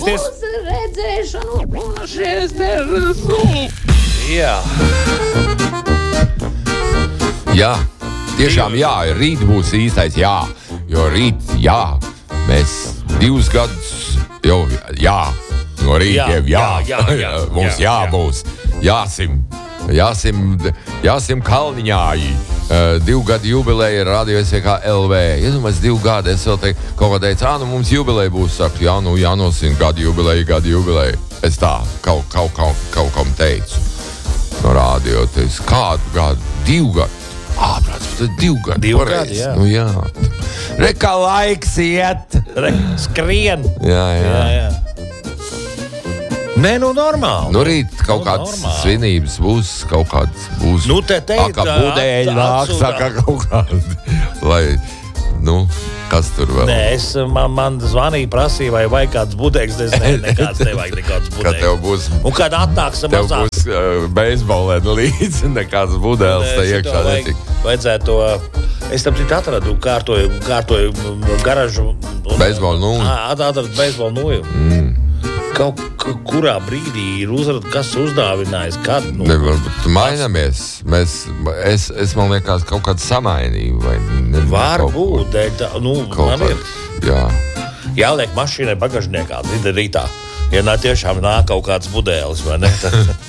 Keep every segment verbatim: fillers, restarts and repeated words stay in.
Uz redzēšanu šīs te... Jā. Jā, tiešām jā, rīt būs īstais jā, jo rīt jā, mēs divus gadus jau jā, no rītiem jā, jā, jā, jā, mums jā, jā būs, jāsim, jāsim, jāsim Kalniņāji, uh, divu gadu jubileja Radio S V K L V, iedomājies divu gadu, es vēl te kaut kā teicu, ā, nu mums jubileja būs, saku, jā, nu jānosim gadu jubileja, gadu jubileja, es tā kaut, kaut, kaut, kaut kam teicu no radio, teicu, kādu gadu, divu gadu. Āprāts, tas ir divu gadu. Divu gadu, jā. Nu, jā. Re, kā laiks iet. Re, skrien. Jā, jā. jā, jā. Nē, nu normāli. Nu, rīt kaut nu, kādas normāli. svinības būs, kaut kāds būs. Nu, te teikt, Aka budēļi nāk, saka kaut kādi. Lai, nu, kas tur vēl? Nē, es, man, man zvanīja, prasīja, vai vajag kāds budēks, es ne, nekāds nevajag nekāds budēks. Ka tev būs, un kad atnāks tev mazāk. būs uh, beisbolēni līdzi, nekāds budēls te iekšā netik. Vajadzētu to, es tam citu atradu, kārtoju, kārtoju garažu. Beisbolu nūju. Atradu beisbolu nūju. Mm. Kaut kurā brīdī ir uzradu, kas uzdāvinājis, kad, nu. Ne, varbūt mainamies. Mēs, es, es man liekas, kaut kāds samainīju. Vai ne, Varbūt, dēļ tā, nu, man ir. Jā. Jāliek mašīnai bagažniekā, rītā. Ja nā, tiešām nāk kaut kāds budēlis, vai ne?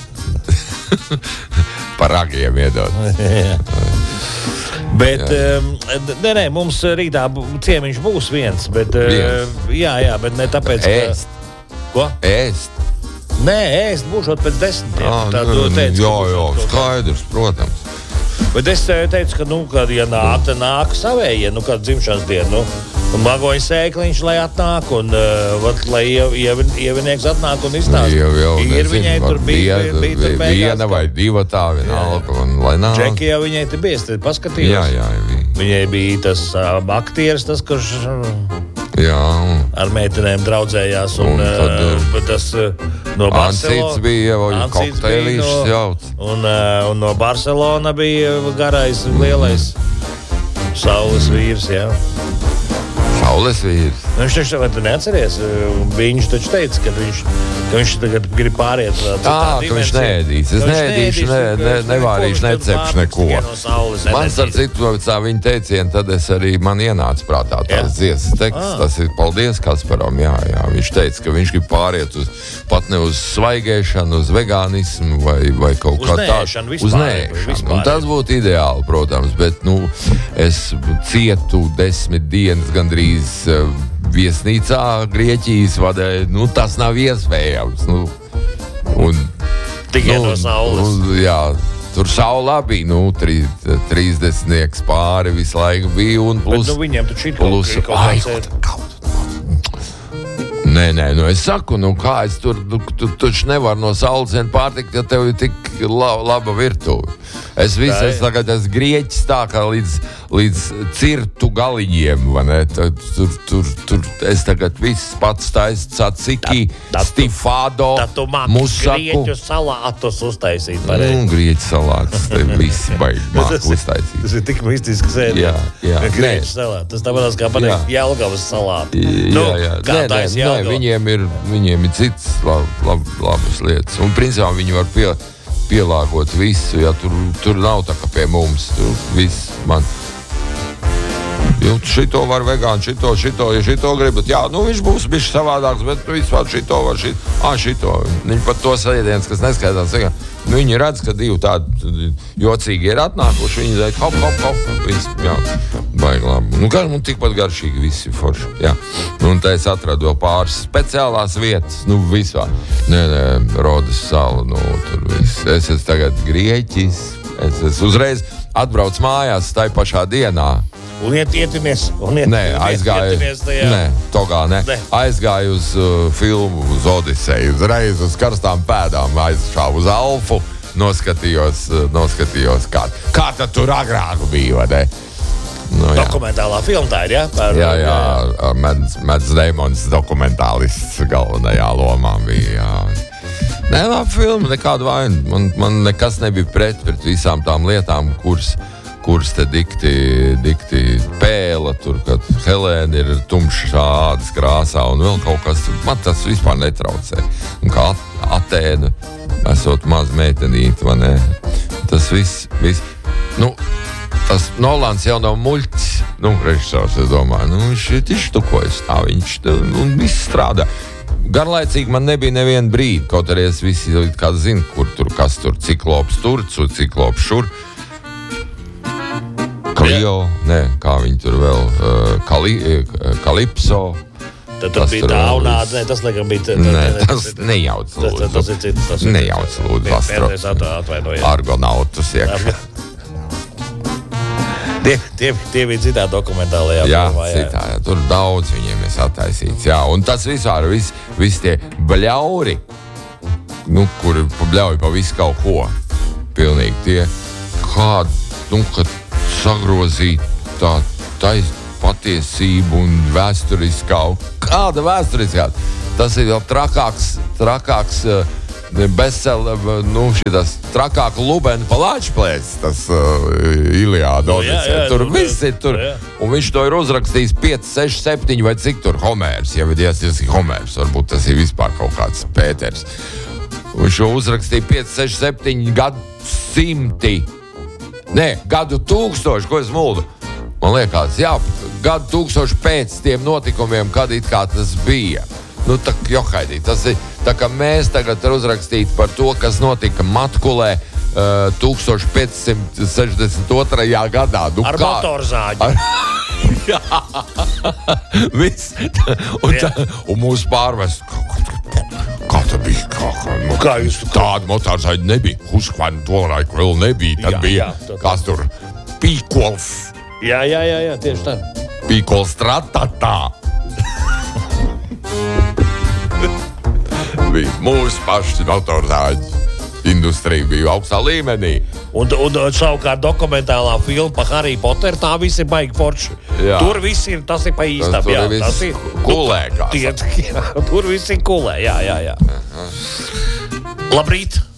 Par ragiem iedot. Bet, um, nē, nē, mums rītā ciemiņš būs viens, bet, viens. Uh, jā, jā, bet ne tāpēc, ēst. ka... Ko? Ēst. Nē, ēst būšot pēc desmitiem. Ah, Tā, ne, teicu, jā, ka jā, būšot, skaidrs, protams. Bet es teicu, ka, nu, kad, ja nāk, tad nāk savējie, nu, kad dzimšanas dienu, nu, magoņa sēkliņš, lai atnāk, un, uh, vat, lai iev, ievinieks atnāk un izstāst. Jau, jau, ir nezinu, viņai tur bija, bija, bija tur beigās. Viena vai diva tā, vienalga, un lai nāk. Džeki jau viņai te bija, es te paskatījos. Jā, jā, bija. Viņai bija tas uh, aktieris, tas, kurš... Uh, Jā, un... ar meitenēm draudzējās, un, Un tad, uh, tas uh, no Barcelonas bija jau kokteilīšs no, jauts. Un, uh, un no Barcelona bija garais, lielais saules vīrs, jā. Saules vīrs. Nu, viņš taču, vai tu neatceries, viņš taču teica, ka viņš, ka viņš tagad grib pāriet citā Tā, ka viņš neēdīs. Es neēdīšu, ne, ne, nevārīšu, necepšu neko. Man starp citu, tā viņa teiciena, tad es arī man ienāca prātā tās dziesmas teksts. Ah. Tas ir paldies Kasparam, jā, jā. Viņš teica, ka viņš grib pāriet uz, pat ne uz svaigēšanu, uz vegānismu vai, vai kaut Uz kā tā. nēšanu, Uz vispār, nēšanu. vispār. Un tas būtu ideāli, protams, bet, nu, es cietu desmit dienas gandrīz uh, viesnīcā Grieķijas vadē, nu, tas nav iespējams. Nu, un, Tikai nu, no saules. Un, jā, tur saulā bija, nu, trī, trīsdesmitnieks pāri visu laiku bija, un plus... Bet, nu, viņiem taču ir plus, kaut, ai, kaut kāds... kaut, Nē, nē, nu es saku, nu kā es tur, tu, tu taču nevar no saules vien pārtikt, ja tev ir tik la, laba virtuve. Es visu, es tagad esmu grieķis tā, kā līdz, līdz cirtu galiņiem, vai ne? Tur, tur, tur, es tagad viss pats taisu tzatziki, stifado, Tad tu māki musaku. grieķu salātus uztaisīt Nu, pareizi. grieķu salātus, te visi baigi māk uztaisīt. Tas ir tik mistisks ēdiens. Jā, jā. Grieķu salāti. Tas tāpēc kā pateikt Jelgavas salāti. Jā, jā. Kā Nē, taisa nē, nē, Jelgava. viņiem ir, viņiem ir cits lab, lab, labas lietas. Un principā viņi var pie, pielāgot visu, ja tur, tur nav tā kā pie mums. Tur viss man... Jo, šito var vegāni, šito, šito, ja šito gribat. Jā, nu viņš būs bišķi savādāks, bet vispār šito var šito. Ā, šito. Viņi pat tos ēdienas, kas neskaitās. Nu, viņi redz, ka divi tādi jocīgi ir atnākuši. Viņi zēd hop, hop, hop. Viss, jā, baigi labi. Nu, gar, nu, tikpat garšīgi visi forši. Jā. Un tā es atradu vēl pāris speciālās vietas. Nu, vispār. Nē, nē, Rodas sala, nu, tur viss. Es esmu tagad grieķis. Es esmu uzreiz atbrauc mājās tai pašā dienā. Un iet, ietimies. Un iet, Nē, aizgāju, tajā. nē, togā, nē. Nē. Aizgāju uz uh, filmu, uz Odiseju, uzreiz uz karstām pēdām, aizšāvu uz Alfu, noskatījos, uh, noskatījos kā, kā tad tur agrāk bija, vai ne? Nu, jā. Dokumentālā filma tā ir, jā? Par, Jā, jā, Mats, Mats Deimons dokumentālists galvenajā lomā bija, jā. Nē, labi filma, nekāda vaina. Man, man nekas nebija pret, pret visām tām lietām, kuras kuras te dikti, dikti pēla, tur, kad Helēna ir tumšādas krāsā un vēl kaut kas, man tas vispār netraucē. Un kā Atēna, esot maz meitenīti, vai ne? Tas viss, viss, nu, tas Nolans jau nav muļķis, nu, režisors, es domāju, nu, viņš ir izštukojas tā, viņš, un viss strādā. Garlaicīgi man nebija neviena brīdi, kaut arī es visi kā zinu, kur tur, kas tur, ciklops tur, ciklops šur. Klio, ne, kā viņi tur vēl, uh, Kali, uh, Kalipso. Tad tur bija tā unāda, ne, tas laikam bija... Nē, tas nejauc, lūdzu. Tas ir cits, tas ir nejauc, lūdzu, Pēdējais atvainojies. Argonautus iekšā. Tie, tie, tie bija citā dokumentālajā jā, filmā. Jā, citā, jā, tur daudz viņiem ir attaisīts, jā, un tas vispār, vis, vis tie bļauri, nu, kuri bļauj pa visu kaut ko, pilnīgi tie, kā, nu, kad sagrozīt tā tais patiesību un vēsturiskā, kāda vēsturiskā, tas ir vēl trakāks, trakāks, bestseller, nu, šitas trakāk Lubena Palāčplēs, tas uh, Iliāda Odisē. Nu, tur nu, viss ir tur. Jā. Un viņš to ir uzrakstījis pieci, seši, septiņi vai cik tur Homērs. Ja vidies ir Homērs, varbūt tas ir vispār kaut kāds Pēters. Viņš to uzrakstīja pieci, seši, septiņi gadu simti. Nē, gadu tūkstoši, ko es muldu. Man liekas, jā, gadu tūkstoši pēc tiem notikumiem, kad it kā tas bija. Nu, tā, johaidī, tas ir tā, ka mēs tagad uzrakstītu par to, kas notika Matkulē uh, tūkstoš piecsimt sešdesmit otrajā gadā. Nu, ar kā? Motorzāģi. Ar... jā, viss. Un, tā, un mūs pārvest. Kā tā bija? Kā, kā, nu, kā jūs? Tāda motorzāģi nebija. Huskvaini to laiku vēl nebija. Tad jā, bija, jā, kas tur, Pīkols. Jā, jā, jā, jā, tieši tā. Pīkols tratatā. Bija mūsu paši motorzāģi. Industrija bija augstā līmenī. Un, un savukārt dokumentālā filma par Harry Potteru, tā viss ir baigi forši. Jā. Tur viss ir, tas ir pa īstam. Tur jā, ir tas ir kulē. Tie, jā, tur viss ir kulē, jā, jā, jā. Labrīt!